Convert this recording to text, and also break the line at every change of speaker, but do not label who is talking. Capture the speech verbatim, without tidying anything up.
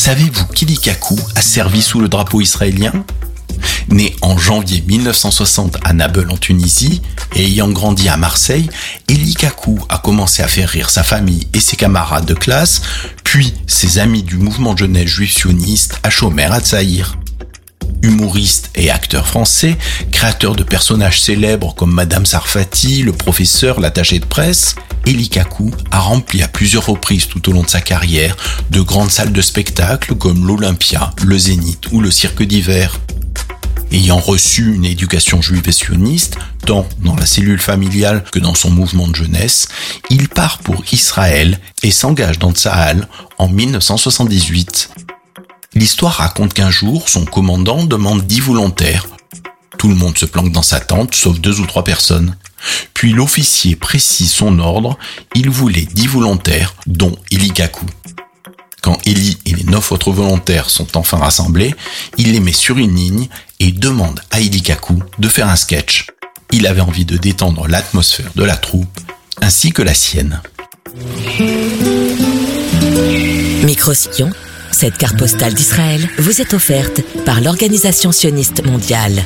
Savez-vous qu'Eli Kakou a servi sous le drapeau israélien ? Né en janvier mille neuf cent soixante à Nabeul en Tunisie et ayant grandi à Marseille, Eli Kakou a commencé à faire rire sa famille et ses camarades de classe, puis ses amis du mouvement de jeunesse juif sioniste à Shomer HaTzaïr. Humoriste et acteur français, créateur de personnages célèbres comme Madame Sarfati, le professeur, l'attaché de presse, Eli Kakou a rempli à plusieurs reprises tout au long de sa carrière de grandes salles de spectacle comme l'Olympia, le Zénith ou le Cirque d'hiver. Ayant reçu une éducation juive et sioniste, tant dans la cellule familiale que dans son mouvement de jeunesse, il part pour Israël et s'engage dans Tsahal en mille neuf cent soixante-dix-huit. L'histoire raconte qu'un jour, son commandant demande dix volontaires. Tout le monde se planque dans sa tente, sauf deux ou trois personnes. Puis l'officier précise son ordre, il voulait dix volontaires, dont Eli Kakou. Quand Eli et les neuf autres volontaires sont enfin rassemblés, il les met sur une ligne et demande à Eli Kakou de faire un sketch. Il avait envie de détendre l'atmosphère de la troupe, ainsi que la sienne.
Micro-Sillon, cette carte postale d'Israël vous est offerte par l'Organisation sioniste mondiale.